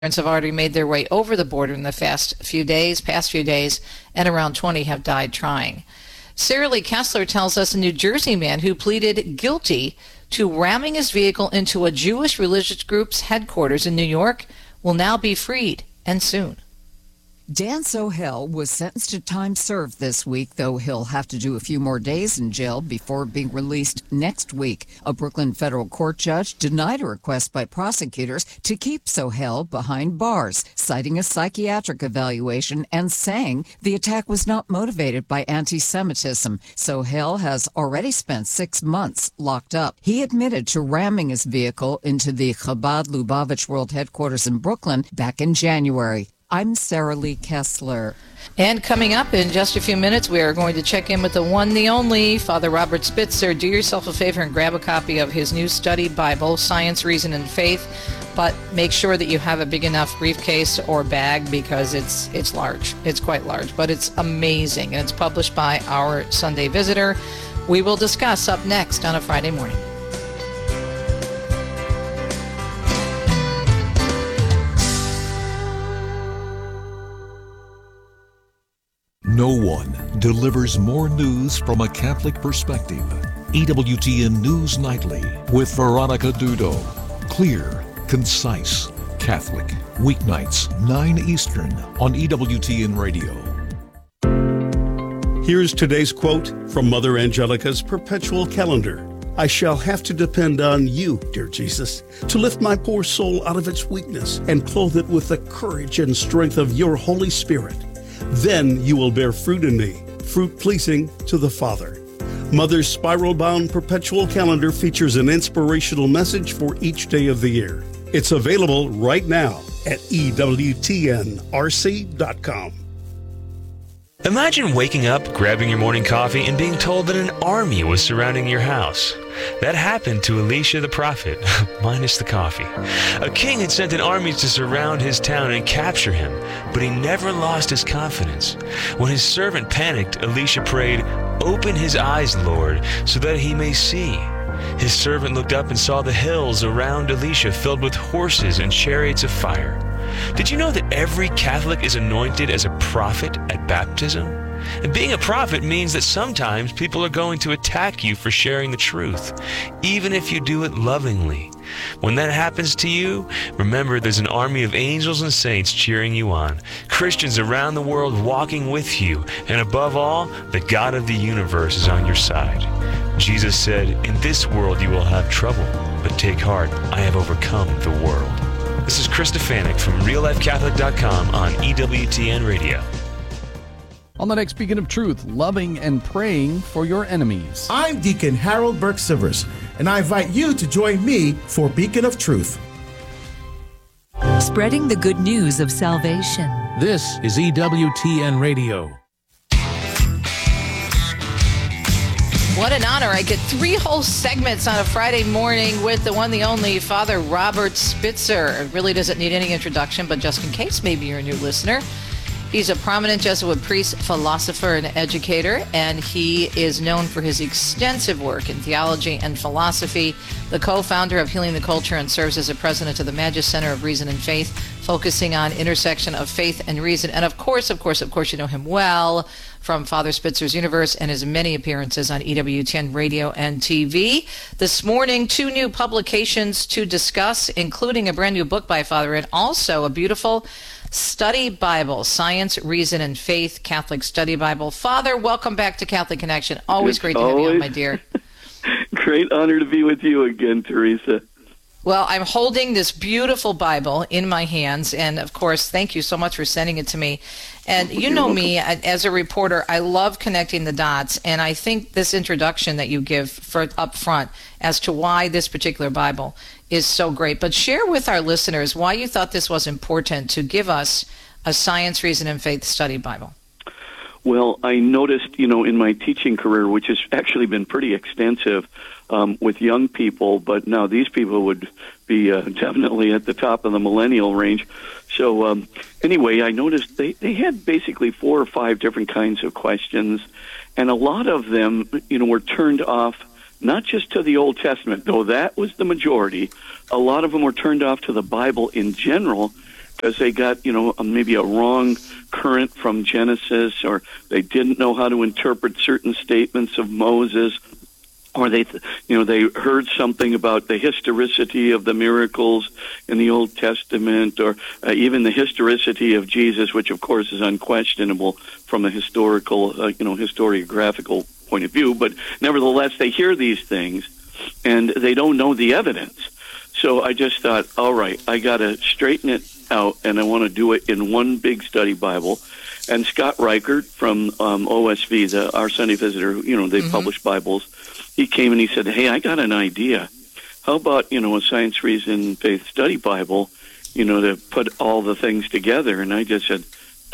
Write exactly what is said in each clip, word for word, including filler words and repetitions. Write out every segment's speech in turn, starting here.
have already made their way over the border in the past few days, past few days, and around twenty have died trying. Sarah Lee Kessler tells us a New Jersey man who pleaded guilty to ramming his vehicle into a Jewish religious group's headquarters in New York will now be freed, and soon. Dan Sohail was sentenced to time served this week, though he'll have to do a few more days in jail before being released next week. A Brooklyn federal court judge denied a request by prosecutors to keep Sohail behind bars, citing a psychiatric evaluation and saying the attack was not motivated by anti-Semitism. Sohail has already spent six months locked up. He admitted to ramming his vehicle into the Chabad Lubavitch World Headquarters in Brooklyn back in January. I'm Sarah Lee Kessler. And coming up in just a few minutes, we are going to check in with the one, the only, Father Robert Spitzer. Do yourself a favor and grab a copy of his new study Bible, Science, Reason, and Faith. But make sure that you have a big enough briefcase or bag because it's it's large. It's quite large, but it's amazing. And it's published by Our Sunday Visitor. We will discuss up next on a Friday morning. No one delivers more news from a Catholic perspective. E W T N News Nightly with Veronica Dudo. Clear, concise, Catholic. Weeknights, nine Eastern on E W T N Radio. Here's today's quote from Mother Angelica's perpetual calendar. I shall have to depend on you, dear Jesus, to lift my poor soul out of its weakness and clothe it with the courage and strength of your Holy Spirit. Then you will bear fruit in me, fruit pleasing to the Father. Mother's spiral-bound perpetual calendar features an inspirational message for each day of the year. It's available right now at E W T N R C dot com. Imagine waking up, grabbing your morning coffee, and being told that an army was surrounding your house. That happened to Elisha the prophet, minus the coffee. A king had sent an army to surround his town and capture him, but he never lost his confidence. When his servant panicked, Elisha prayed, "Open his eyes, Lord, so that he may see." His servant looked up and saw the hills around Elisha filled with horses and chariots of fire. Did you know that every Catholic is anointed as a prophet at baptism? And being a prophet means that sometimes people are going to attack you for sharing the truth, even if you do it lovingly. When that happens to you, remember there's an army of angels and saints cheering you on, Christians around the world walking with you, and above all, the God of the universe is on your side. Jesus said, "In this world you will have trouble, but take heart, I have overcome the world." This is Chris Stefanik from real life catholic dot com on E W T N Radio. On the next Beacon of Truth, loving and praying for your enemies. I'm Deacon Harold Burke-Sivers, and I invite you to join me for Beacon of Truth. Spreading the good news of salvation. This is E W T N Radio. What an honor. I get three whole segments on a Friday morning with the one, the only, Father Robert Spitzer. It really doesn't need any introduction, but just in case maybe you're a new listener, he's a prominent Jesuit priest, philosopher, and educator, and he is known for his extensive work in theology and philosophy. The co-founder of Healing the Culture and serves as a president of the Magis Center of Reason and Faith, focusing on intersection of faith and reason. And of course, of course, of course, you know him well from Father Spitzer's Universe and his many appearances on E W T N Radio and T V. This morning, two new publications to discuss, including a brand new book by Father and also a beautiful study Bible, Science, Reason, and Faith, Catholic Study Bible. Father, welcome back to Catholic Connection. Always it's great to always have you on, my dear. Great honor to be with you again, Teresa. Well, I'm holding this beautiful Bible in my hands, and of course, thank you so much for sending it to me. And you know me, as a reporter, I love connecting the dots, and I think this introduction that you give for up front as to why this particular Bible is so great. But share with our listeners why you thought this was important to give us a Science, Reason, and Faith study Bible. Well, I noticed, you know, in my teaching career, which has actually been pretty extensive um, with young people, but now these people would be uh, definitely at the top of the millennial range. So um, anyway, I noticed they, they had basically four or five different kinds of questions, and a lot of them, you know, were turned off not just to the Old Testament, though that was the majority. A lot of them were turned off to the Bible in general, because they got, you know, maybe a wrong current from Genesis, or they didn't know how to interpret certain statements of Moses, or they, you know, they heard something about the historicity of the miracles in the Old Testament, or uh, even the historicity of Jesus, which of course is unquestionable from a historical, uh, you know, historiographical point of view. But nevertheless, they hear these things and they don't know the evidence. So I just thought, all right, I got to straighten it out, and I want to do it in one big study Bible. And Scott Reichert from um, O S V, the, our Sunday Visitor, you know, they mm-hmm. publish Bibles, he came and he said, hey, I got an idea. How about, you know, a Science, Reason, Faith study Bible, you know, to put all the things together? And I just said,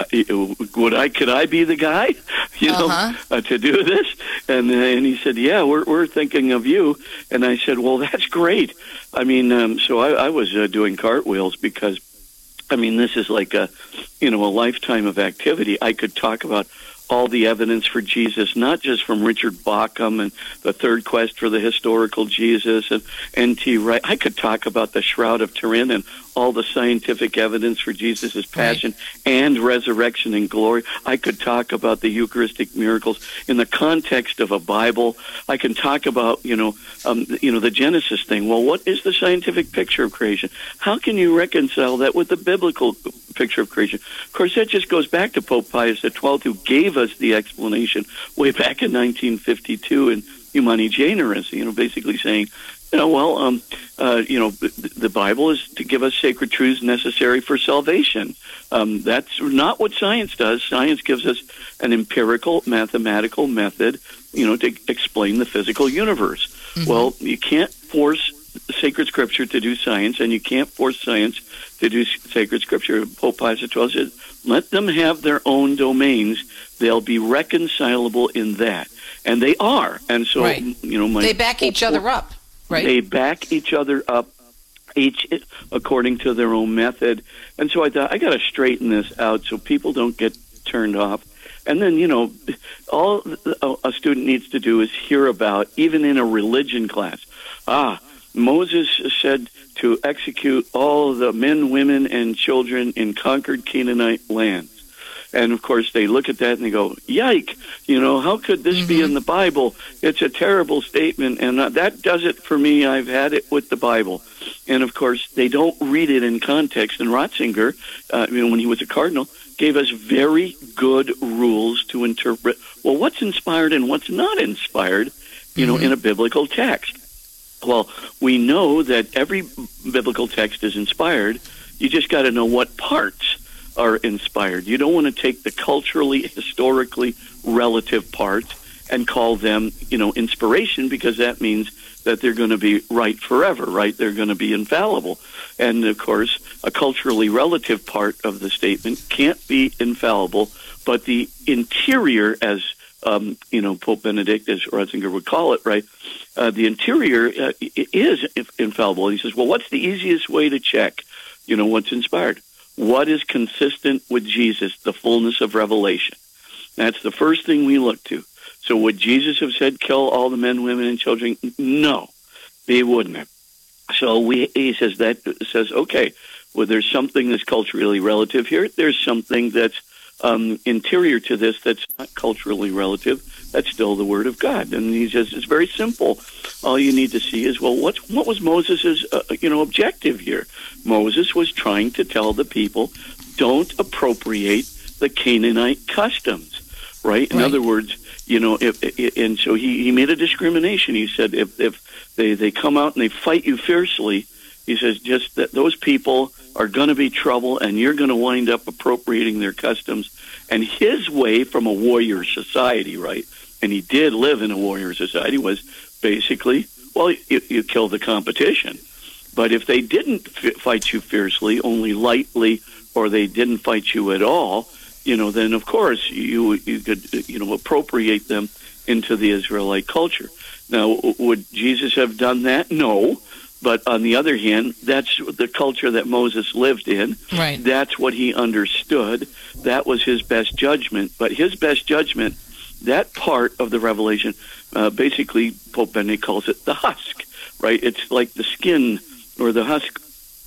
would I, could I be the guy, you know, uh-huh. uh, to do this? And, uh, and he said, yeah, we're, we're thinking of you. And I said, well, that's great. I mean, um, so I, I was uh, doing cartwheels because, I mean, this is like a, you know, a lifetime of activity. I could talk about all the evidence for Jesus, not just from Richard Bauckham and the Third Quest for the Historical Jesus and N T Wright. I could talk about the Shroud of Turin and all the scientific evidence for Jesus' passion right. and resurrection and glory. I could talk about the Eucharistic miracles in the context of a Bible. I can talk about, you know, um, you know, the Genesis thing. Well, what is the scientific picture of creation? How can you reconcile that with the biblical picture of creation? Of course, that just goes back to Pope Pius the twelfth, who gave us the explanation way back in nineteen fifty-two in Humani Generis, you know, basically saying, you know, well, um, uh, you know, the Bible is to give us sacred truths necessary for salvation. Um, that's not what science does. Science gives us an empirical, mathematical method, you know, to explain the physical universe. Mm-hmm. Well, you can't force sacred scripture to do science, and you can't force science to do sacred scripture. Pope Pius the twelfth said, let them have their own domains. They'll be reconcilable in that. And they are. And so, right. you know, my, they back each other up. Right. They back each other up, each according to their own method. And so I thought, I got to straighten this out so people don't get turned off. And then, you know, all a student needs to do is hear about, even in a religion class, ah, Moses said to execute all the men, women, and children in conquered Canaanite lands. And, of course, they look at that and they go, yike, you know, how could this mm-hmm. be in the Bible? It's a terrible statement, and that does it for me. I've had it with the Bible. And, of course, they don't read it in context. And Ratzinger, uh, you know, when he was a cardinal, gave us very good rules to interpret, well, what's inspired and what's not inspired, you mm-hmm. know, in a biblical text. Well, we know that every biblical text is inspired. You just got to know what parts are inspired. You don't want to take the culturally, historically relative parts and call them, you know, inspiration, because that means that they're going to be right forever, right? They're going to be infallible. And, of course, a culturally relative part of the statement can't be infallible, but the interior, as, um, you know, Pope Benedict, as Ratzinger would call it, right, uh, the interior uh, is infallible. He says, well, what's the easiest way to check, you know, what's inspired? What is consistent with Jesus, the fullness of revelation? That's the first thing we look to. So would Jesus have said, kill all the men, women, and children? No, he wouldn't have. So we, he says that says, okay, well, there's something that's culturally relative here. There's something that's um, interior to this that's not culturally relative. That's still the Word of God. And he says it's very simple. All you need to see is, well, what what was Moses' uh, you know objective here? Moses was trying to tell the people, don't appropriate the Canaanite customs, right? In right. other words, you know, if, if, and so he, he made a discrimination. He said, if if they, they come out and they fight you fiercely, he says, just that those people are going to be trouble, and you're going to wind up appropriating their customs. And his way from a warrior society, right? And he did live in a warrior society, was basically, well, you, you kill the competition. But if they didn't f- fight you fiercely, only lightly, or they didn't fight you at all, you know, then of course you you could, you know, appropriate them into the Israelite culture. Now, would Jesus have done that? No. But on the other hand, that's the culture that Moses lived in. Right. That's what he understood. That was his best judgment. But his best judgment, that part of the revelation, uh, basically Pope Benedict calls it the husk, right? It's like the skin or the husk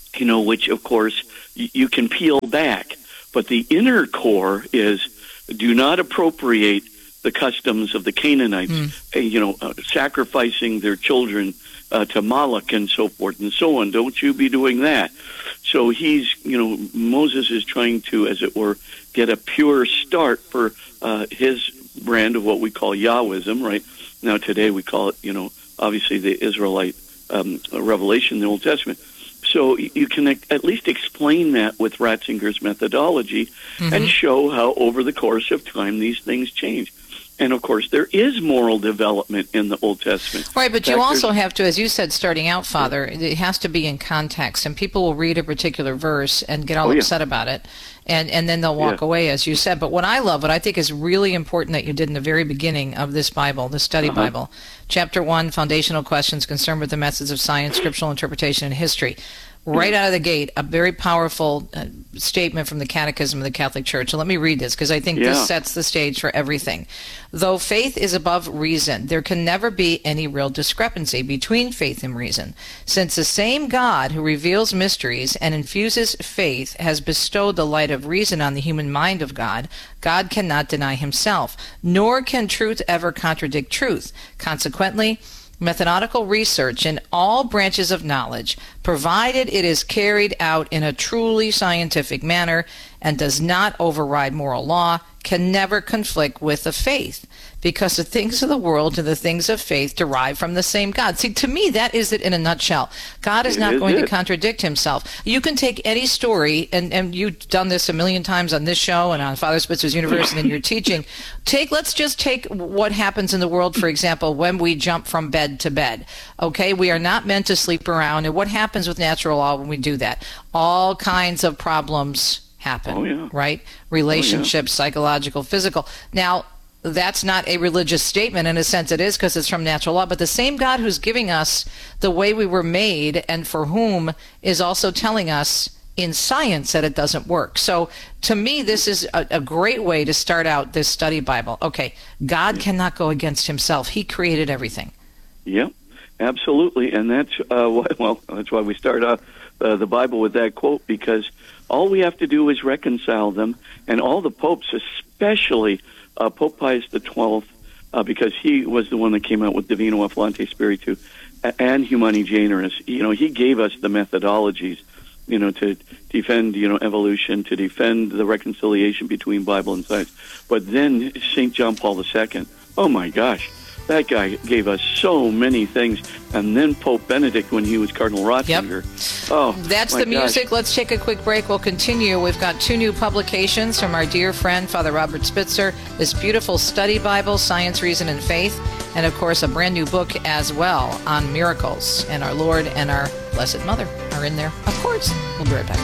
you know, which, of course, y- you can peel back. But the inner core is do not appropriate the customs of the Canaanites, mm. you know, uh, sacrificing their children uh, to Moloch and so forth and so on. Don't you be doing that. So he's, you know, Moses is trying to, as it were, get a pure start for uh, his brand of what we call Yahwism, right? Now today we call it, you know, obviously the Israelite um, revelation in the Old Testament. So you can at least explain that with Ratzinger's methodology mm-hmm. and show how over the course of time these things change. And, of course, there is moral development in the Old Testament. Right, but you also have to, as you said, starting out, Father, it has to be in context. And people will read a particular verse and get all oh, yeah. upset about it, and, and then they'll walk yeah. away, as you said. But what I love, what I think is really important that you did in the very beginning of this Bible, the study uh-huh. Bible, Chapter one, Foundational Questions Concerned with the Methods of Science, Scriptural Interpretation, and History. Right out of the gate, a very powerful uh, statement from the Catechism of the Catholic Church. So let me read this, because I think yeah. this sets the stage for everything. Though faith is above reason, there can never be any real discrepancy between faith and reason, since the same God who reveals mysteries and infuses faith has bestowed the light of reason on the human mind of God. God cannot deny himself, nor can truth ever contradict truth. Consequently, methodological research in all branches of knowledge, provided it is carried out in a truly scientific manner and does not override moral law, can never conflict with the faith, because the things of the world and the things of faith derive from the same God. See, to me, that is it in a nutshell. God is it not is going it. to contradict himself. You can take any story, and, and you've done this a million times on this show and on Father Spitzer's Universe and in your teaching. Take, let's just take what happens in the world, for example, when we jump from bed to bed. Okay, we are not meant to sleep around. And what happens with natural law when we do that? All kinds of problems happen, oh, yeah. right? Relationships, oh, yeah. psychological, physical. Now, that's not a religious statement. In a sense it is, because it's from natural law, but the same God who's giving us the way we were made and for whom is also telling us in science that it doesn't work. So to me, this is a, a great way to start out this study Bible. Okay, God yeah. cannot go against himself. He created everything. Yep, absolutely. And that's uh, why, well, that's why we start out uh, the Bible with that quote, because all we have to do is reconcile them. And all the popes, especially uh, Pope Pius the twelfth, uh, because he was the one that came out with Divino Afflante Spiritu and Humani Generis, you know, he gave us the methodologies, you know, to defend, you know, evolution, to defend the reconciliation between Bible and science. But then Saint John Paul the Second, oh my gosh, that guy gave us so many things. And then Pope Benedict, when he was Cardinal Ratzinger. Yep. Oh, that's the music. Gosh. Let's take a quick break. We'll continue. We've got two new publications from our dear friend, Father Robert Spitzer. This beautiful study Bible, Science, Reason, and Faith. And, of course, a brand new book as well on miracles. And our Lord and our Blessed Mother are in there, of course. We'll be right back.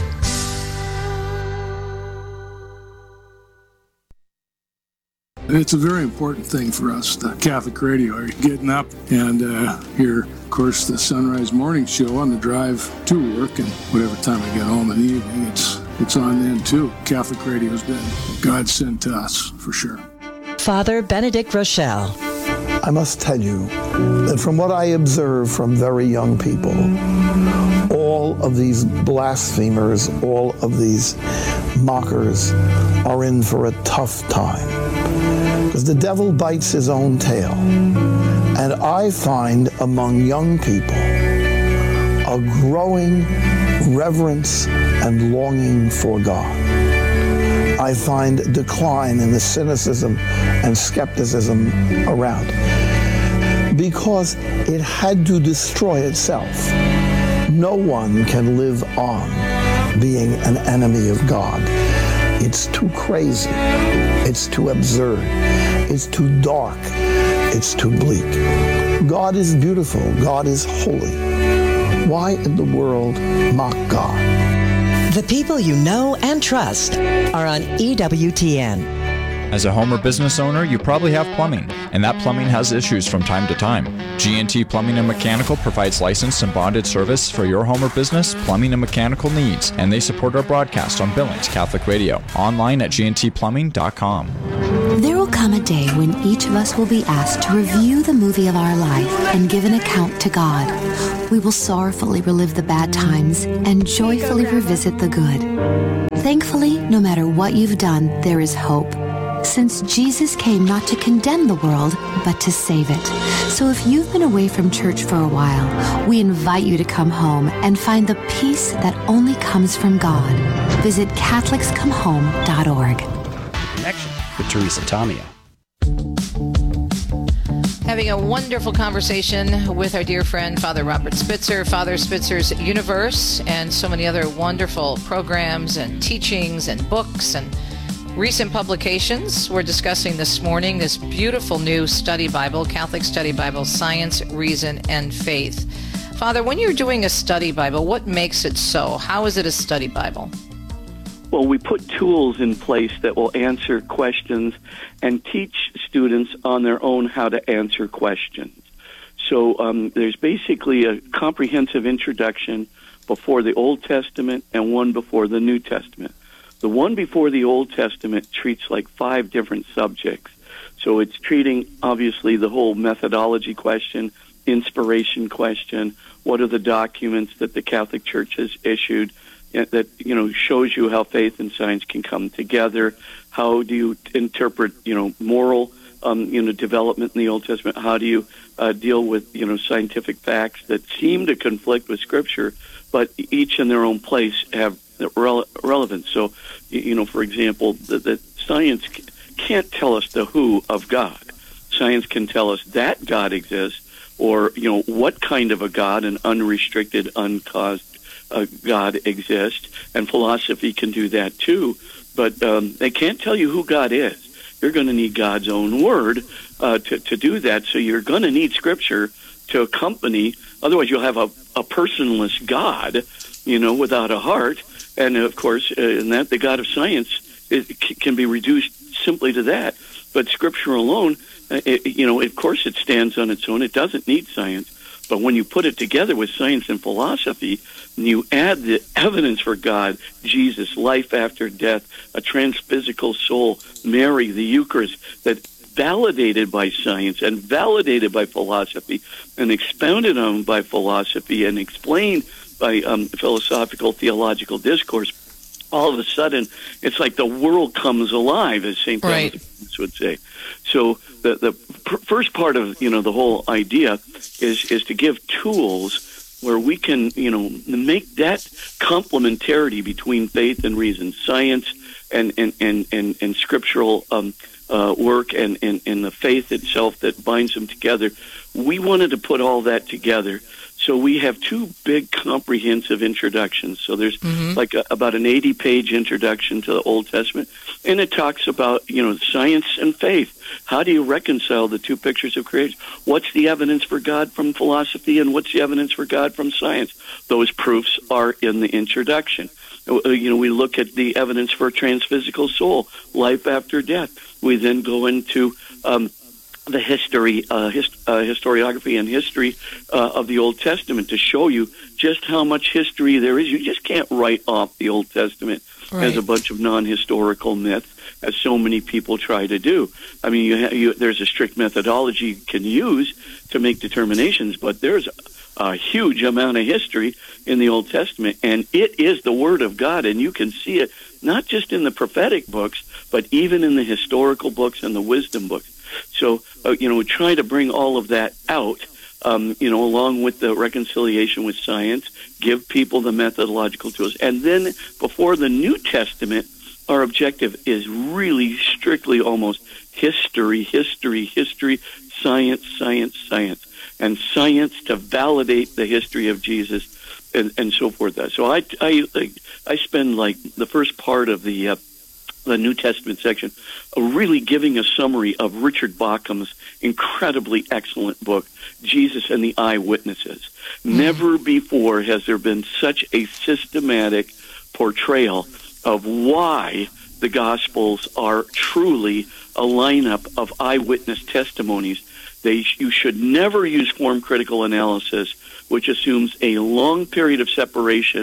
It's a very important thing for us, the Catholic radio. You're getting up and uh, hear, of course, the Sunrise Morning Show on the drive to work, and whatever time I get home in the evening, it's it's on then too. Catholic radio's been God sent to us, for sure. Father Benedict Rochelle. I must tell you that from what I observe from very young people, all of these blasphemers, all of these mockers are in for a tough time. Because the devil bites his own tail. And I find among young people a growing reverence and longing for God. I find a decline in the cynicism and skepticism around. Because it had to destroy itself. No one can live on being an enemy of God. It's too crazy. It's too absurd. It's too dark. It's too bleak. God is beautiful. God is holy. Why in the world mock God? The people you know and trust are on E W T N. As a home or business owner, you probably have plumbing, and that plumbing has issues from time to time. G and T Plumbing and Mechanical provides licensed and bonded service for your home or business plumbing and mechanical needs, and they support our broadcast on Billings Catholic Radio, online at g n t plumbing dot com. There will come a day when each of us will be asked to review the movie of our life and give an account to God. we will sorrowfully relive the bad times and joyfully revisit the good. Thankfully, no matter what you've done, there is hope. Since Jesus came not to condemn the world, but to save it. So if you've been away from church for a while, we invite you to come home and find the peace that only comes from God. Visit Catholics Come Home dot org. Connection with Teresa Tomeo. Having a wonderful conversation with our dear friend, Father Robert Spitzer, Father Spitzer's Universe, and so many other wonderful programs and teachings and books and recent publications. We're discussing this morning this beautiful new study Bible, Catholic Study Bible, Science, Reason, and Faith. Father, when you're doing a study Bible, what makes it so? How is it a study Bible? Well, we put tools in place that will answer questions and teach students on their own how to answer questions. So um, there's basically a comprehensive introduction before the Old Testament and one before the New Testament. The one before the Old Testament treats like five different subjects. So it's treating, obviously, the whole methodology question, inspiration question, what are the documents that the Catholic Church has issued that, you know, shows you how faith and science can come together. How do you interpret, you know, moral, um, you know, development in the Old Testament? How do you uh, deal with, you know, scientific facts that seem to conflict with Scripture, but each in their own place have rele- relevance? So, you know, for example, that, that science can't tell us the who of God. Science can tell us that God exists, or, you know, what kind of a God, an unrestricted, uncaused uh, God exists, and philosophy can do that too. But um, they can't tell you who God is. You're going to need God's own word uh, to, to do that, so you're going to need Scripture to accompany. Otherwise, you'll have a, a personless God, you know, without a heart. And, of course, uh, in that, the God of science it c- can be reduced simply to that. But Scripture alone, uh, it, you know, of course it stands on its own. It doesn't need science. But when you put it together with science and philosophy, and you add the evidence for God, Jesus, life after death, a transphysical soul, Mary, the Eucharist, that validated by science and validated by philosophy and expounded on by philosophy and explained by um, philosophical theological discourse, all of a sudden it's like the world comes alive, as Saint Right. Thomas would say. So the the pr- first part of, you know, the whole idea is is to give tools where we can, you know, make that complementarity between faith and reason, science and and and and, and scriptural um, uh, work, and, and and the faith itself that binds them together. We wanted to put all that together. So we have two big comprehensive introductions. So there's mm-hmm. like a, about an eighty-page introduction to the Old Testament, and it talks about, you know, science and faith. How do you reconcile the two pictures of creation? What's the evidence for God from philosophy, and what's the evidence for God from science? Those proofs are in the introduction. You know, we look at the evidence for a transphysical soul, life after death. We then go into um, the history, uh, hist- uh, historiography and history uh, of the Old Testament to show you just how much history there is. You just can't write off the Old Testament right. as a bunch of non-historical myths, as so many people try to do. I mean, you ha- you, there's a strict methodology you can use to make determinations, but there's a, a huge amount of history in the Old Testament, and it is the Word of God, and you can see it not just in the prophetic books, but even in the historical books and the wisdom books. So, uh, you know, we try to bring all of that out, um, you know, along with the reconciliation with science, give people the methodological tools. And then before the New Testament, our objective is really strictly almost history, history, history, science, science, science, and science to validate the history of Jesus and, and so forth. So I, I, I spend like the first part of the uh, the New Testament section, uh, really giving a summary of Richard Bauckham's incredibly excellent book, Jesus and the Eyewitnesses. Mm. Never before has there been such a systematic portrayal of why the Gospels are truly a lineup of eyewitness testimonies. They, you should never use form critical analysis, which assumes a long period of separation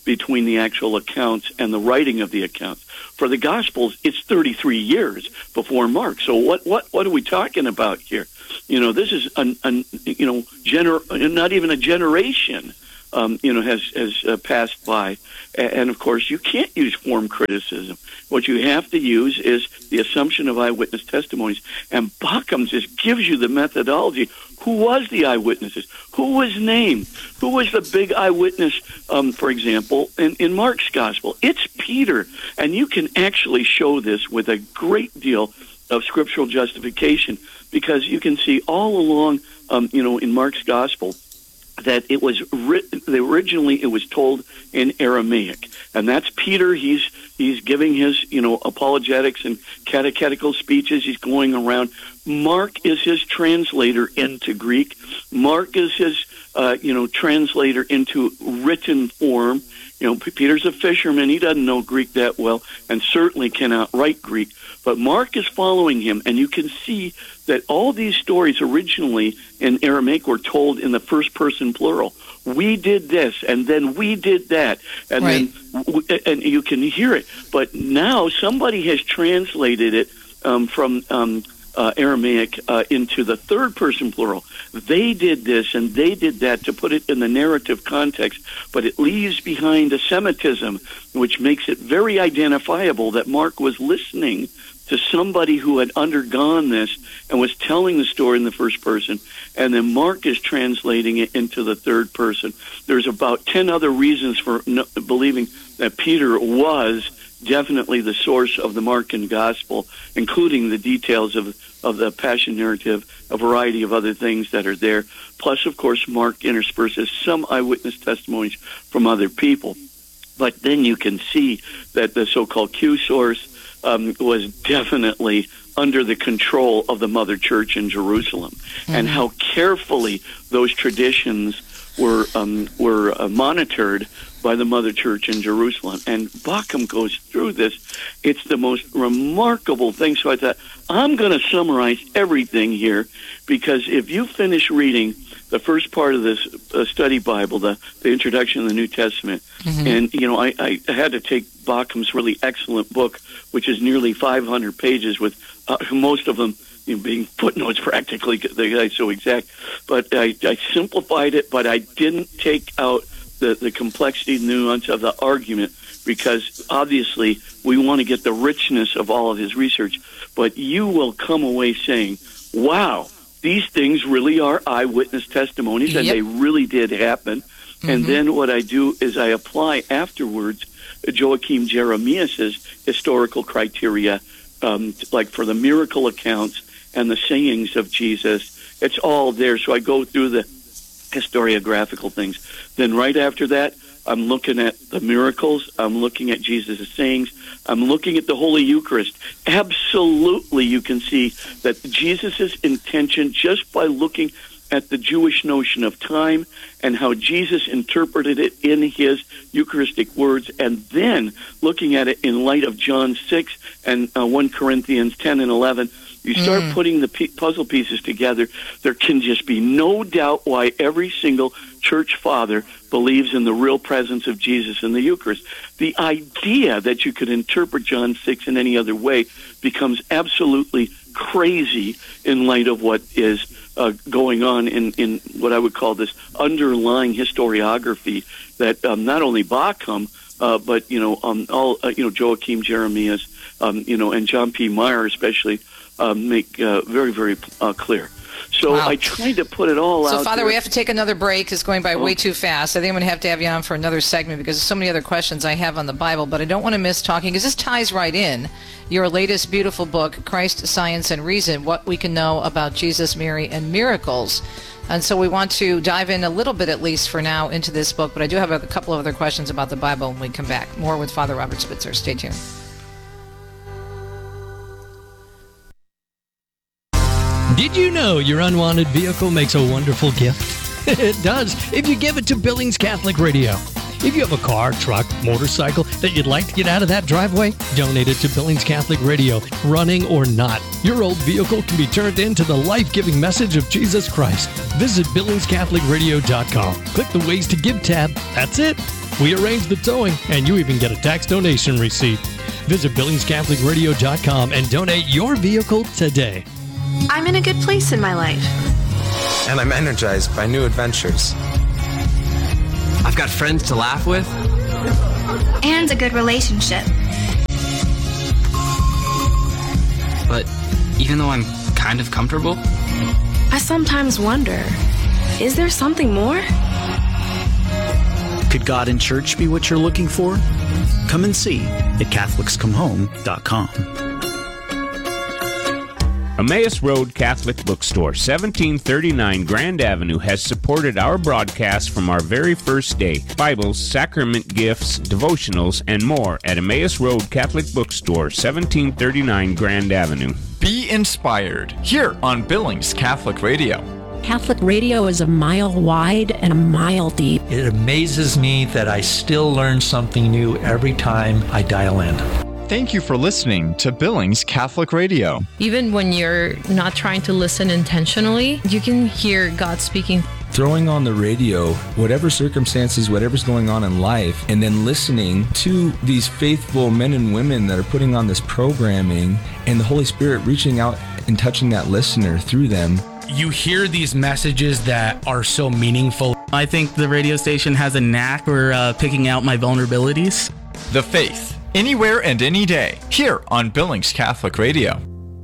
between the actual accounts and the writing of the accounts. For the Gospels, it's thirty-three years before Mark. So what what what are we talking about here? You know, this is an, an you know gener- not even a generation. Um, you know, has has uh, passed by, and, and of course, you can't use form criticism. What you have to use is the assumption of eyewitness testimonies, and Bauckham just gives you the methodology. Who was the eyewitnesses? Who was named? Who was the big eyewitness, um, for example, in, in Mark's gospel? It's Peter, and you can actually show this with a great deal of scriptural justification, because you can see all along, um, you know, in Mark's gospel, that it was written, originally it was told in Aramaic, and that's Peter. He's he's giving his you know apologetics and catechetical speeches. He's going around. Mark is his translator into Greek. Mark is his uh, you know translator into written form. You know, Peter's a fisherman. He doesn't know Greek that well, and certainly cannot write Greek. But Mark is following him, and you can see that all these stories originally in Aramaic were told in the first person plural. We did this, and then we did that, and right. then and you can hear it. But now somebody has translated it um, from um, uh, Aramaic uh, into the third person plural. They did this and they did that to put it in the narrative context, but it leaves behind a Semitism, which makes it very identifiable that Mark was listening to somebody who had undergone this and was telling the story in the first person, and then Mark is translating it into the third person. There's about ten other reasons for no, believing that Peter was definitely the source of the Markan gospel, including the details of, of the passion narrative, a variety of other things that are there. Plus, of course, Mark intersperses some eyewitness testimonies from other people. But then you can see that the so-called Q source um, was definitely under the control of the Mother Church in Jerusalem, mm-hmm. and how carefully those traditions were um, were uh, monitored by the Mother Church in Jerusalem. And Bauckham goes through this. It's the most remarkable thing. So I thought, I'm going to summarize everything here, because if you finish reading the first part of this uh, study Bible, the, the introduction of the New Testament, mm-hmm. and, you know, I, I had to take Bauckham's really excellent book, which is nearly five hundred pages with uh, most of them you know, being footnotes practically, the guy's so exact. But I, I simplified it, but I didn't take out the, the complexity, nuance of the argument, because obviously we want to get the richness of all of his research. But you will come away saying, wow, these things really are eyewitness testimonies, yep. and they really did happen. Mm-hmm. And then what I do is I apply afterwards Joachim Jeremias's historical criteria, um, like for the miracle accounts and the sayings of Jesus. It's all there. So I go through the historiographical things. Then right after that, I'm looking at the miracles. I'm looking at Jesus' sayings. I'm looking at the Holy Eucharist. Absolutely, you can see that Jesus' intention, just by looking at the Jewish notion of time and how Jesus interpreted it in his Eucharistic words, and then looking at it in light of John six and uh, First Corinthians ten and eleven, you start mm. putting the p- puzzle pieces together. There can just be no doubt why every single church father believes in the real presence of Jesus in the Eucharist. The idea that you could interpret John six in any other way becomes absolutely crazy in light of what is uh, going on in, in what I would call this underlying historiography that um, not only Bauckham, uh, but you know, um, all uh, you know, Joachim Jeremias, um, you know, and John P. Meyer especially uh, make uh, very, very uh, clear. So wow. I tried to put it all so, out So, Father, there. we have to take another break. It's going by oh. way too fast. I think I'm going to have to have you on for another segment, because there's so many other questions I have on the Bible, but I don't want to miss talking, because this ties right in. Your latest beautiful book, Christ, Science, and Reason, What We Can Know About Jesus, Mary, and Miracles. And so we want to dive in a little bit, at least for now, into this book, but I do have a couple of other questions about the Bible when we come back. More with Father Robert Spitzer. Stay tuned. Did you know your unwanted vehicle makes a wonderful gift? It does, if you give it to Billings Catholic Radio. If you have a car, truck, motorcycle that you'd like to get out of that driveway, donate it to Billings Catholic Radio, running or not. Your old vehicle can be turned into the life-giving message of Jesus Christ. Visit billings catholic radio dot com. Click the Ways to Give tab. That's it. We arrange the towing, and you even get a tax donation receipt. Visit billings catholic radio dot com and donate your vehicle today. I'm in a good place in my life. And I'm energized by new adventures. I've got friends to laugh with. And a good relationship. But even though I'm kind of comfortable, I sometimes wonder, is there something more? Could God in church be what you're looking for? Come and see at catholics come home dot com. Emmaus Road Catholic Bookstore, seventeen thirty-nine Grand Avenue, has supported our broadcast from our very first day. Bibles, sacrament gifts, devotionals, and more at Emmaus Road Catholic Bookstore, seventeen thirty-nine Grand Avenue. Be inspired here on Billings Catholic Radio. Catholic radio is a mile wide and a mile deep. It amazes me that I still learn something new every time I dial in. Thank you for listening to Billings Catholic Radio. Even when you're not trying to listen intentionally, you can hear God speaking. Throwing on the radio, whatever circumstances, whatever's going on in life, and then listening to these faithful men and women that are putting on this programming, and the Holy Spirit reaching out and touching that listener through them. You hear these messages that are so meaningful. I think the radio station has a knack for uh, picking out my vulnerabilities. The Faith. Anywhere and any day, here on Billings Catholic Radio.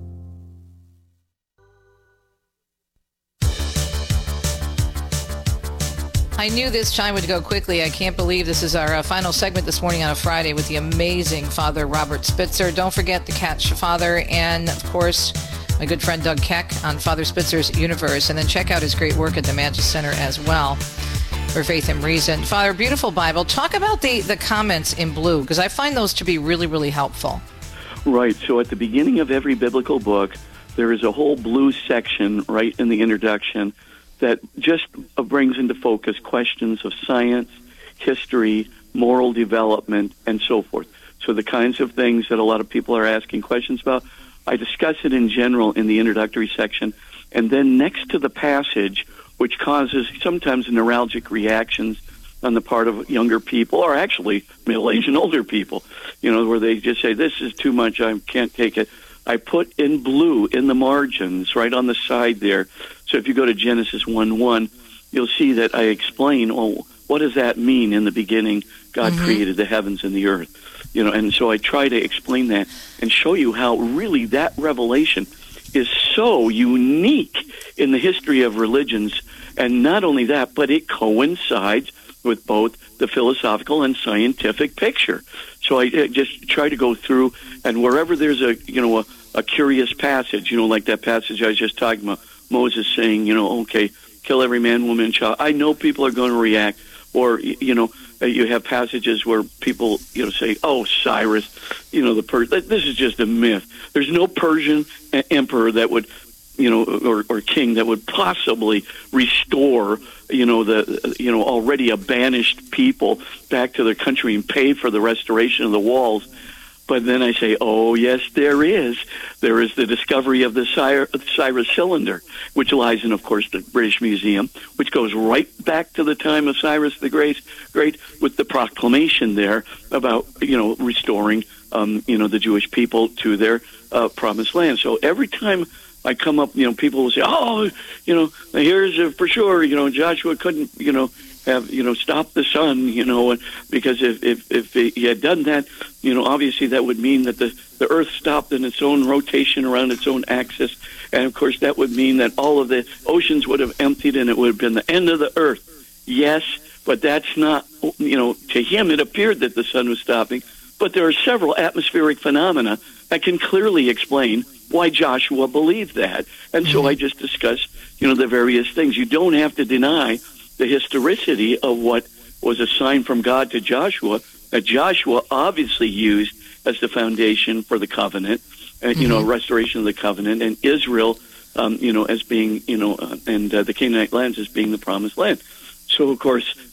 I knew this time would go quickly. I can't believe this is our uh, final segment this morning on a Friday with the amazing Father Robert Spitzer. Don't forget the Catch Father and, of course, my good friend Doug Keck on Father Spitzer's Universe. And then check out his great work at the Magis Center as well. For Faith and Reason. Father, beautiful Bible. Talk about the, the comments in blue, because I find those to be really, really helpful. Right. So at the beginning of every biblical book, there is a whole blue section right in the introduction that just brings into focus questions of science, history, moral development, and so forth. So the kinds of things that a lot of people are asking questions about, I discuss it in general in the introductory section. And then next to the passage, which causes sometimes neuralgic reactions on the part of younger people, or actually middle-aged and older people, you know, where they just say, this is too much, I can't take it. I put in blue in the margins, right on the side there. So if you go to Genesis one one, you'll see that I explain, oh, what does that mean? In the beginning, God mm-hmm. created the heavens and the earth. You know, and so I try to explain that and show you how really that revelation is so unique in the history of religions. And not only that, but it coincides with both the philosophical and scientific picture. So I just try to go through, and wherever there's a, you know, a, a curious passage, you know, like that passage I was just talking about, Moses saying, you know, okay, kill every man, woman, and child. I know people are going to react. Or, you know, you have passages where people, you know, say, oh, Cyrus, you know, the per- this is just a myth. There's no Persian emperor that would, you know, or, or king that would possibly restore, you know, the, you know, already a banished people back to their country and pay for the restoration of the walls. But then I say, oh, yes, there is. There is the discovery of the Cyrus cylinder, which lies in, of course, the British Museum, which goes right back to the time of Cyrus the Great, great with the proclamation there about, you know, restoring, um, you know, the Jewish people to their uh, promised land. So every time I come up, you know, people will say, oh, you know, here's a, for sure, you know, Joshua couldn't, you know, have, you know, stopped the sun, you know, because if, if, if he had done that, you know, obviously that would mean that the, the Earth stopped in its own rotation around its own axis. And, of course, that would mean that all of the oceans would have emptied and it would have been the end of the Earth. Yes, but that's not, you know, to him it appeared that the sun was stopping. But there are several atmospheric phenomena that can clearly explain why Joshua believed that. And so I just discussed, you know, the various things. You don't have to deny the historicity of what was a sign from God to Joshua, that Joshua obviously used as the foundation for the covenant, uh, you mm-hmm. know, restoration of the covenant, and Israel, um, you know, as being, you know, uh, and uh, the Canaanite lands as being the promised land. So, of course,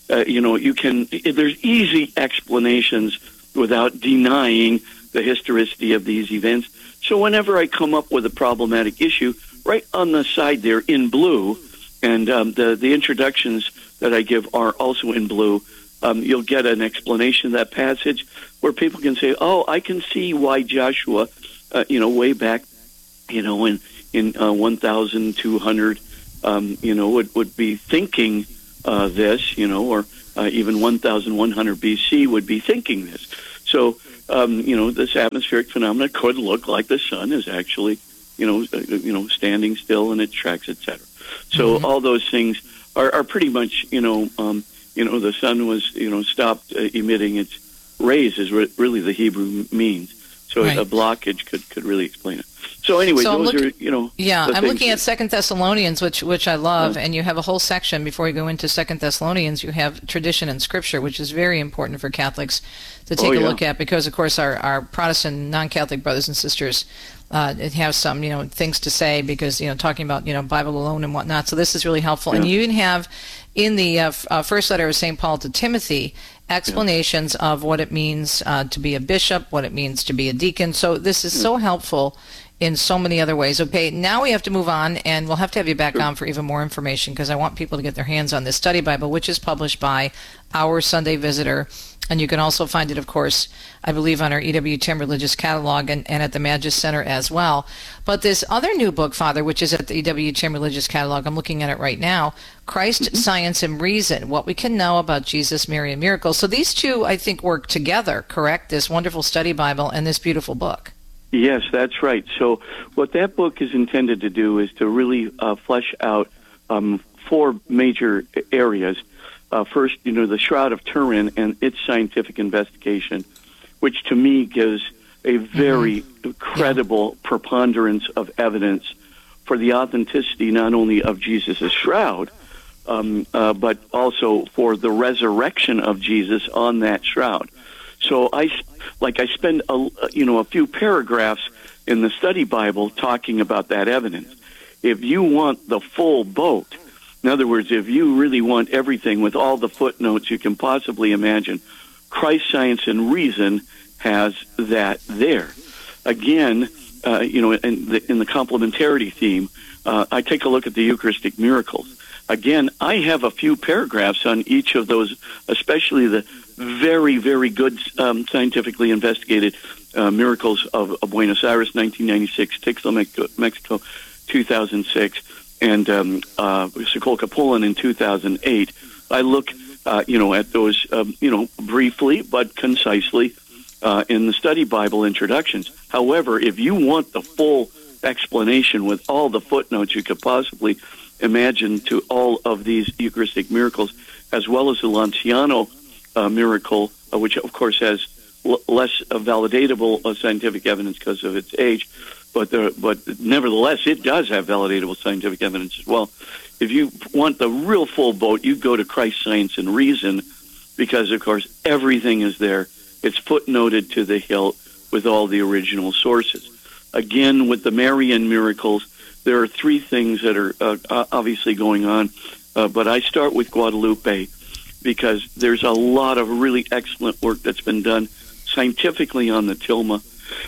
uh, you know, you can. There's easy explanations without denying the historicity of these events. So whenever I come up with a problematic issue, right on the side there in blue, and um, the the introductions that I give are also in blue. Um, you'll get an explanation of that passage where people can say, "Oh, I can see why Joshua, uh, you know, way back, you know, in in uh, one thousand two hundred, um, you know, would would be thinking uh, this, you know, or uh, even one thousand one hundred B C would be thinking this." So, um, you know, this atmospheric phenomena could look like the sun is actually, you know, uh, you know, standing still in its tracks, et cetera. So mm-hmm. all those things are, are pretty much, you know. Um, You know, the sun was, you know, stopped uh, emitting its rays is re- really the Hebrew means. So right. a blockage could, could really explain it. So anyway, so those look, are, you know. Yeah, I'm looking that, at Second Thessalonians, which which I love, yeah. and you have a whole section before you go into Second Thessalonians. You have tradition and scripture, which is very important for Catholics to take oh, a yeah. look at because, of course, our, our Protestant non-Catholic brothers and sisters uh, have some, you know, things to say because, you know, talking about, you know, Bible alone and whatnot. So this is really helpful. Yeah. And you even have in the uh, uh, first letter of Saint Paul to Timothy explanations yeah. of what it means uh, to be a bishop, what it means to be a deacon. So this is yeah. so helpful in so many other ways. Okay, now we have to move on, and we'll have to have you back sure. on for even more information because I want people to get their hands on this study Bible, which is published by Our Sunday Visitor. And you can also find it, of course, I believe, on our E W T M Religious Catalog and, and at the Magis Center as well. But this other new book, Father, which is at the E W T M Religious Catalog, I'm looking at it right now, Christ, mm-hmm. Science, and Reason, What We Can Know About Jesus, Mary, and Miracles. So these two, I think, work together, correct? This wonderful study Bible and this beautiful book. Yes, that's right. So what that book is intended to do is to really uh, flesh out um, four major areas. Uh, first, you know, the Shroud of Turin and its scientific investigation, which to me gives a very mm-hmm. credible yeah. preponderance of evidence for the authenticity not only of Jesus' shroud, um, uh, but also for the resurrection of Jesus on that shroud. So I, like I spend, a, you know, a few paragraphs in the study Bible talking about that evidence. If you want the full boat, in other words, if you really want everything with all the footnotes you can possibly imagine, Christ, Science, and Reason has that there. Again, uh, you know, in the, in the complementarity theme, uh, I take a look at the Eucharistic miracles. Again, I have a few paragraphs on each of those, especially the very, very good um, scientifically investigated uh, miracles of, of Buenos Aires, nineteen ninety-six, Tixla, Mexico, two thousand six, and um, uh, Sokolka-Poland in two thousand eight. I look, uh, you know, at those, um, you know, briefly but concisely uh, in the study Bible introductions. However, if you want the full explanation with all the footnotes you could possibly imagine to all of these Eucharistic miracles, as well as the Lanciano uh, miracle, uh, which of course has l- less uh, validatable uh, scientific evidence because of its age, but there, but nevertheless, it does have validatable scientific evidence as well. If you want the real full boat, you go to Christ, Science, and Reason, because of course everything is there. It's footnoted to the hilt with all the original sources. Again, with the Marian miracles, there are three things that are uh, obviously going on, uh, but I start with Guadalupe because there's a lot of really excellent work that's been done scientifically on the tilma.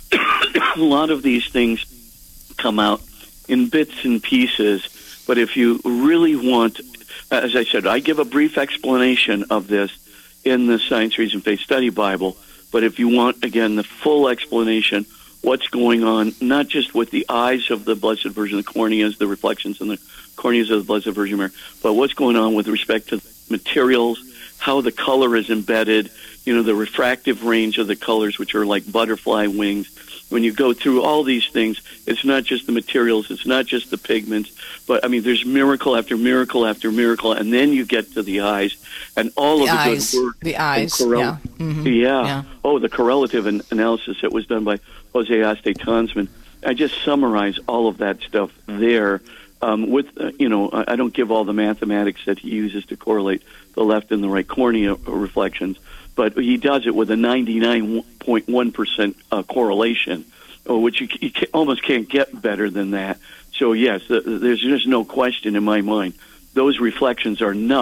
A lot of these things come out in bits and pieces, but if you really want, as I said, I give a brief explanation of this in the Science, Reason, Faith Study Bible, but if you want, again, the full explanation, what's going on, not just with the eyes of the Blessed Virgin, the corneas, the reflections in the corneas of the Blessed Virgin Mary, but what's going on with respect to materials, how the color is embedded, you know, the refractive range of the colors, which are like butterfly wings. When you go through all these things, it's not just the materials, it's not just the pigments, but, I mean, there's miracle after miracle after miracle, and then you get to the eyes, and all the of the eyes, good work. The eyes, correl- yeah. Mm-hmm. yeah. yeah. Oh, the correlative an- analysis that was done by Jose Aste Tonsman. I just summarize all of that stuff there. Um, with, uh, you know, I, I don't give all the mathematics that he uses to correlate the left and the right cornea reflections, but he does it with a ninety-nine point one percent uh, correlation, which you, you can, almost can't get better than that. So, yes, the, there's just no question in my mind. Those reflections are not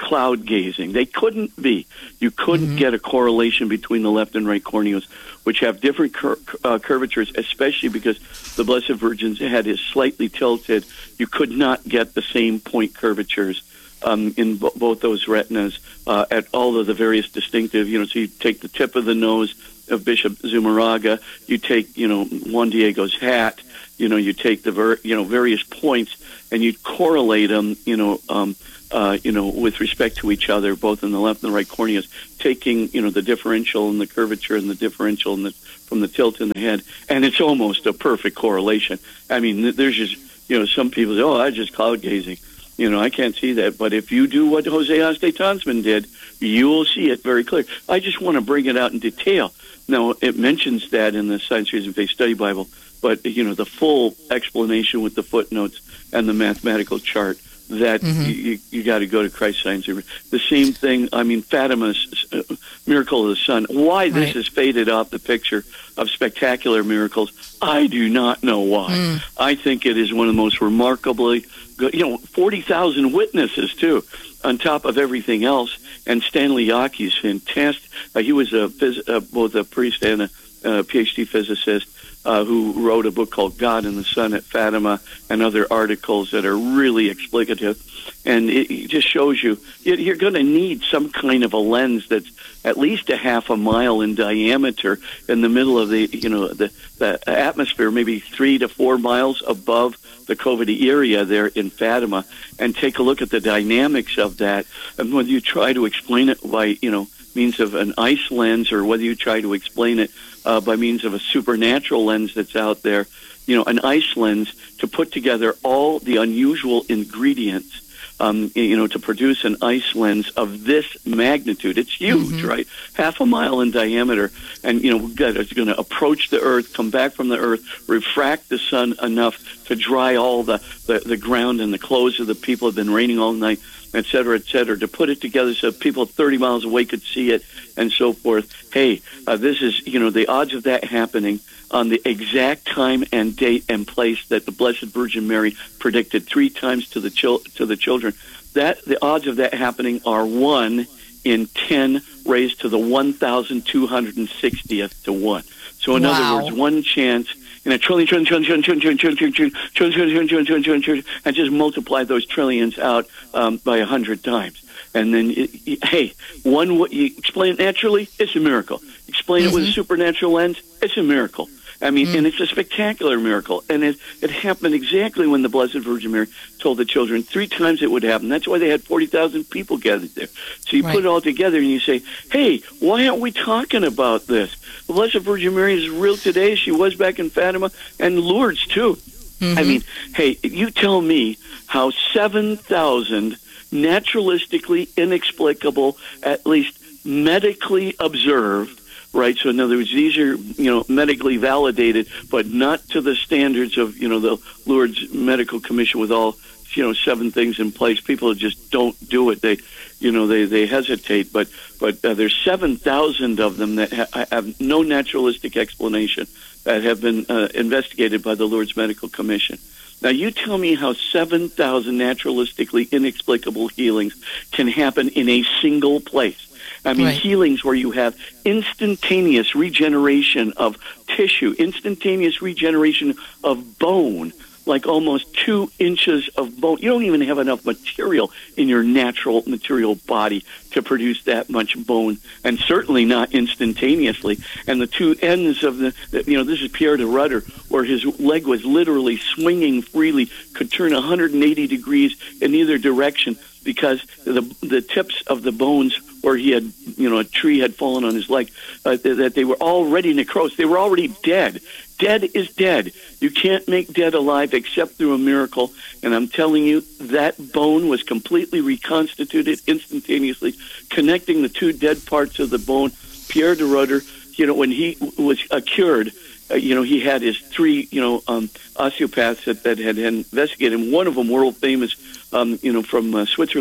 cloud gazing. They couldn't be. You couldn't mm-hmm. get a correlation between the left and right corneas, which have different cur- uh, curvatures, especially because the Blessed Virgin's head is slightly tilted. You could not get the same point curvatures um, in b- both those retinas uh, at all of the various distinctive, you know, so you take the tip of the nose of Bishop Zumarraga, you take, you know, Juan Diego's hat, you know, you take the, ver- you know, various points, and you correlate them, you know, um, uh, you know, with respect to each other, both in the left and the right corneas, taking, you know, the differential and the curvature and the differential and the, from the tilt in the head, and it's almost a perfect correlation. I mean, there's just, you know, some people say, oh, I just cloud gazing. You know, I can't see that. But if you do what Jose Aste-Tonsman did, you will see it very clear. I just want to bring it out in detail. Now, it mentions that in the Science, Reason, Faith Study Bible, but, you know, the full explanation with the footnotes and the mathematical chart, that mm-hmm. you, you got to go to Christ Science. The same thing, I mean, Fatima's uh, Miracle of the Sun. Why this right. has faded off the picture of spectacular miracles, I do not know why. Mm. I think it is one of the most remarkably good, you know, forty thousand witnesses, too, on top of everything else. And Stanley Yaki is fantastic. Uh, he was a phys- uh, both a priest and a uh, P H D physicist uh, who wrote a book called God and the Sun at Fatima and other articles that are really explicative. And it, it just shows you you're going to need some kind of a lens that's at least a half a mile in diameter in the middle of the, you know, the, the atmosphere, maybe three to four miles above the Covidi area there in Fatima, and take a look at the dynamics of that. And whether you try to explain it by, you know, means of an ice lens, or whether you try to explain it uh, by means of a supernatural lens that's out there, you know, an ice lens to put together all the unusual ingredients, um, you know, to produce an ice lens of this magnitude. It's huge, mm-hmm. right? Half a mile in diameter. And, you know, it's going to approach the Earth, come back from the Earth, refract the sun enough to dry all the, the, the ground and the clothes of the people. Have been raining all night, et cetera, et cetera, to put it together so people thirty miles away could see it and so forth. Hey, uh, this is, you know, the odds of that happening on the exact time and date and place that the Blessed Virgin Mary predicted three times to the chil- to the children. That the odds of that happening are one in ten raised to the one thousand two hundred sixtieth to one. So in wow. other words, one chance in a trillion, trillion, trillion, trillion, trillion, trillion, trillion, trillion, trillion, trillion, trillion, trillion, and just multiply those trillions out um, by a hundred times. And then, it, it, hey, one what you explain it naturally, it's a miracle. Explain mm-hmm. it with a supernatural lens, it's a miracle. I mean, mm. and it's a spectacular miracle. And it, it happened exactly when the Blessed Virgin Mary told the children three times it would happen. That's why they had forty thousand people gathered there. So you right. put it all together and you say, hey, why aren't we talking about this? The Blessed Virgin Mary is real today. She was back in Fatima and Lourdes, too. Mm-hmm. I mean, hey, you tell me how seven thousand naturalistically inexplicable, at least medically observed, right? So in other words, these are, you know, medically validated, but not to the standards of, you know, the Lourdes Medical Commission with all, you know, seven things in place. People just don't do it. They, you know, they, they hesitate. But but uh, there's seven thousand of them that ha- have no naturalistic explanation that have been uh, investigated by the Lourdes Medical Commission. Now, you tell me how seven thousand naturalistically inexplicable healings can happen in a single place. I mean, right. healings where you have instantaneous regeneration of tissue, instantaneous regeneration of bone, like almost two inches of bone. You don't even have enough material in your natural material body to produce that much bone, and certainly not instantaneously. And the two ends of the, you know, this is Pierre de Rudder, where his leg was literally swinging freely, could turn one hundred eighty degrees in either direction, because the the tips of the bones where he had, you know, a tree had fallen on his leg, uh, that they were already necrosed. They were already dead. Dead is dead. You can't make dead alive except through a miracle. And I'm telling you, that bone was completely reconstituted instantaneously, connecting the two dead parts of the bone. Pierre de Rudder, you know, when he was uh, cured, uh, you know, he had his three, you know, um, osteopaths that, that had investigated him. One of them, world famous, um, you know, from uh, Switzerland,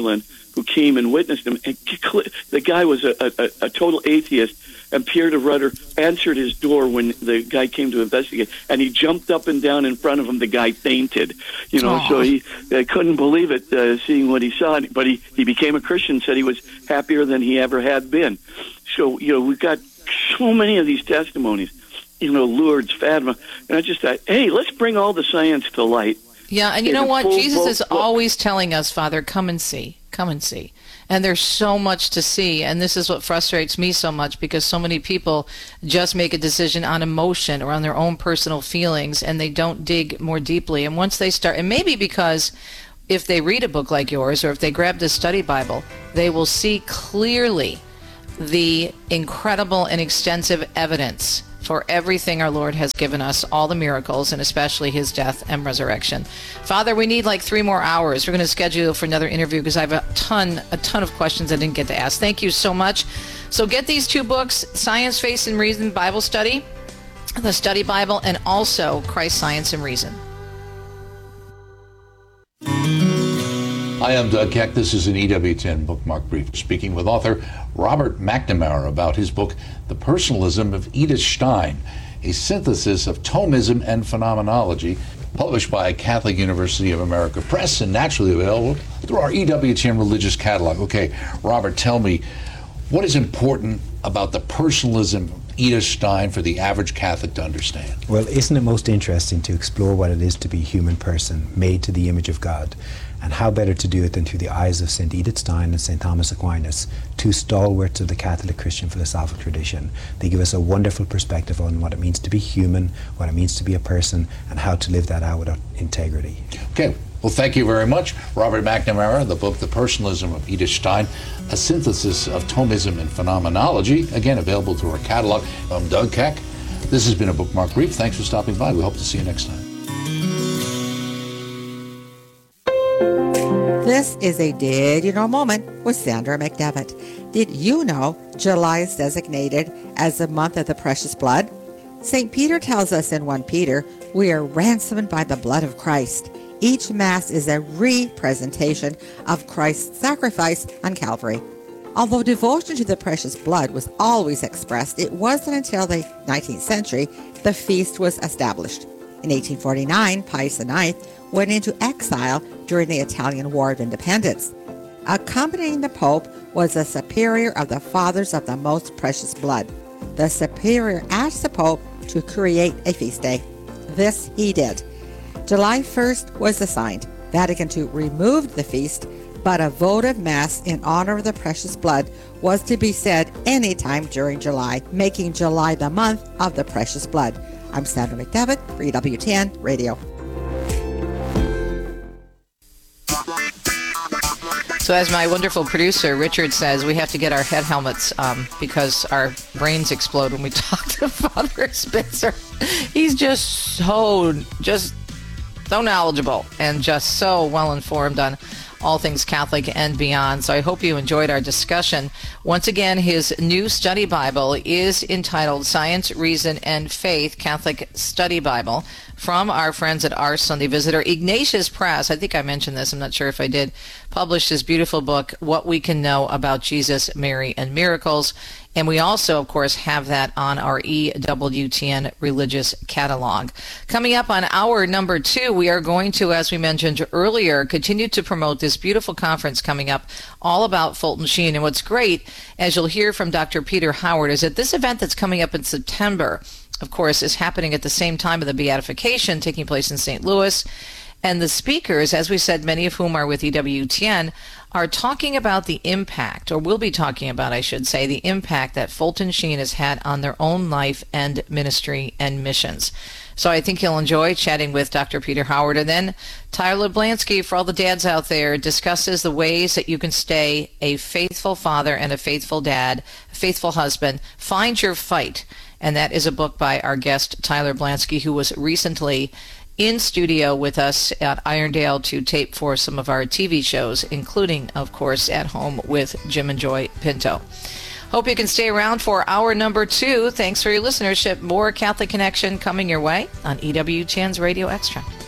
who came and witnessed him. And the guy was a, a, a total atheist. And Pierre de Rudder answered his door when the guy came to investigate, and he jumped up and down in front of him. The guy fainted, you know. Aww. So he uh, couldn't believe it, uh, seeing what he saw. But he, he became a Christian. Said he was happier than he ever had been. So you know, we've got so many of these testimonies. You know, Lourdes, Fatima, and I just thought, hey, let's bring all the science to light. Yeah, and you know what? Jesus is always telling us, Father, come and see, come and see. And there's so much to see, and this is what frustrates me so much, because so many people just make a decision on emotion or on their own personal feelings, and they don't dig more deeply. And once they start, and maybe because if they read a book like yours, or if they grab this study Bible, they will see clearly the incredible and extensive evidence for everything our Lord has given us, all the miracles, and especially his death and resurrection. Father, we need like three more hours. We're going to schedule for another interview because I have a ton, a ton of questions I didn't get to ask. Thank you so much. So get these two books, Science, Faith, and Reason Bible Study, the Study Bible, and also Christ, Science, and Reason. Hi, I'm Doug Keck. This is an E W ten Bookmark Brief, speaking with author Robert McNamara about his book, The Personalism of Edith Stein, a synthesis of Thomism and phenomenology, published by Catholic University of America Press and naturally available through our E W T N religious catalog. Okay, Robert, tell me, what is important about the personalism of Edith Stein for the average Catholic to understand? Well, isn't it most interesting to explore what it is to be a human person made to the image of God? And how better to do it than through the eyes of Saint Edith Stein and Saint Thomas Aquinas, two stalwarts of the Catholic Christian philosophical tradition. They give us a wonderful perspective on what it means to be human, what it means to be a person, and how to live that out with integrity. Okay, well, thank you very much. Robert McNamara, the book, The Personalism of Edith Stein, a synthesis of Thomism and phenomenology, again, available through our catalog. I'm Doug Keck. This has been a Bookmark Brief. Thanks for stopping by. We hope to see you next time. This is a Did You Know moment with Sandra McDevitt. Did you know July is designated as the month of the precious blood? Saint Peter tells us in First Peter, we are ransomed by the blood of Christ. Each Mass is a representation of Christ's sacrifice on Calvary. Although devotion to the precious blood was always expressed, it wasn't until the nineteenth century the feast was established. In eighteen forty-nine, Pius the ninth went into exile during the Italian War of Independence. Accompanying the Pope was a superior of the Fathers of the Most Precious Blood. The superior asked the Pope to create a feast day. This he did. July first was assigned. Vatican two removed the feast, but a votive Mass in honor of the precious blood was to be said any time during July, making July the month of the precious blood. I'm Sandra McDevitt for E W T N Radio. So as my wonderful producer, Richard, says, we have to get our head helmets um, because our brains explode when we talk to Father Spitzer. He's just so, just so knowledgeable and just so well-informed on all things Catholic and beyond. So I hope you enjoyed our discussion. Once again, his new study Bible is entitled Science, Reason, and Faith, Catholic Study Bible, from our friends at Our Sunday Visitor. Ignatius Press, I think I mentioned this, I'm not sure if I did, published his beautiful book, What We Can Know About Jesus, Mary, and Miracles. And we also, of course, have that on our E W T N religious catalog. Coming up on hour number two, we are going to, as we mentioned earlier, continue to promote this beautiful conference coming up all about Fulton Sheen. And what's great, as you'll hear from Doctor Peter Howard, is that this event that's coming up in September, of course, is happening at the same time of the beatification taking place in Saint Louis. And the speakers, as we said, many of whom are with E W T N, are talking about the impact, or will be talking about, I should say, the impact that Fulton Sheen has had on their own life and ministry and missions. So I think you'll enjoy chatting with Doctor Peter Howard. And then Tyler Blansky, for all the dads out there, discusses the ways that you can stay a faithful father and a faithful dad, a faithful husband. Find your fight. And that is a book by our guest, Tyler Blansky, who was recently in studio with us at Irondale to tape for some of our T V shows, including, of course, At Home with Jim and Joy Pinto. Hope you can stay around for hour number two. Thanks for your listenership. More Catholic Connection coming your way on E W T N's Radio Extra.